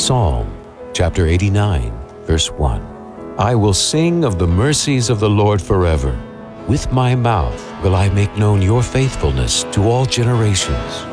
Psalm chapter 89, verse 1. I will sing of the mercies of the Lord forever. With my mouth will I make known your faithfulness to all generations.